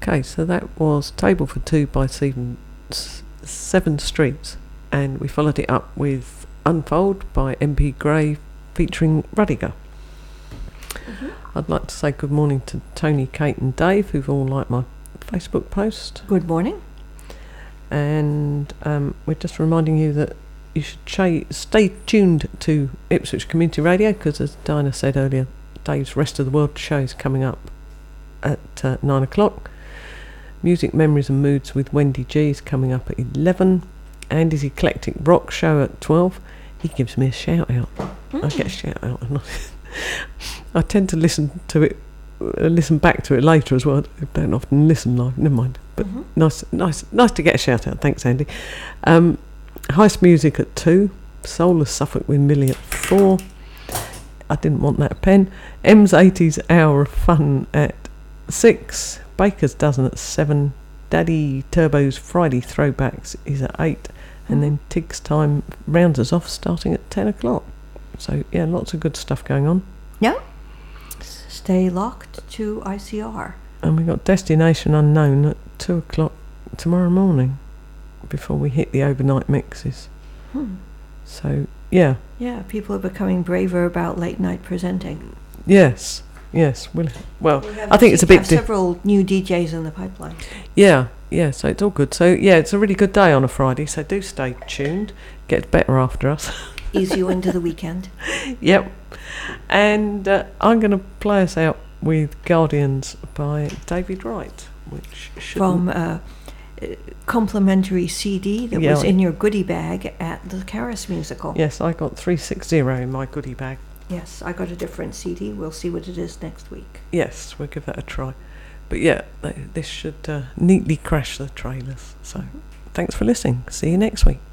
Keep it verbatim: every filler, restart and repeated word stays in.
Okay, so that was Table for Two by Seven, Seven Streets, and we followed it up with Unfold by M P Gray featuring Rudiger. Mm-hmm. I'd like to say good morning to Tony, Kate and Dave, who've all liked my Facebook post. Good morning. And um, we're just reminding you that you should ch- stay tuned to Ipswich Community Radio, because as Dinah said earlier, Dave's Rest of the World show is coming up at uh, nine o'clock. Music Memories and Moods with Wendy G is coming up at eleven. Andy's Eclectic Rock show at twelve. He gives me a shout out. Mm. I get a shout out. And I, I tend to listen to it, uh, listen back to it later as well. I don't often listen live. Never mind. But mm-hmm. nice, nice, nice to get a shout out. Thanks, Andy. Um, Heist Music at two. Soulless Suffolk with Millie at four. I didn't want that pen. M's eighties Hour of Fun at six. Baker's Dozen at seven. Daddy Turbo's Friday Throwbacks is at eight. And then Tig's Time rounds us off starting at ten o'clock. So, yeah, lots of good stuff going on. Yeah. Stay locked to I C R. And we've got Destination Unknown at two o'clock tomorrow morning before we hit the overnight mixes. Hmm. So, yeah. Yeah, people are becoming braver about late night presenting. Yes, yes. We'll, well, we I think it's a bit... Have di- several new D Js in the pipeline. Yeah, yeah, so it's all good. So, yeah, it's a really good day on a Friday, so do stay tuned. Get better after us. Ease you into the weekend. Yep. And uh, I'm going to play us out with Guardians by David Wright, which should... From a complimentary C D that yeah, was in your goodie bag at the Caris musical. Yes, I got three sixty in my goodie bag. Yes, I got a different C D. We'll see what it is next week. Yes, we'll give that a try. But yeah, this should uh, neatly crash the trailers. So mm-hmm. Thanks for listening. See you next week.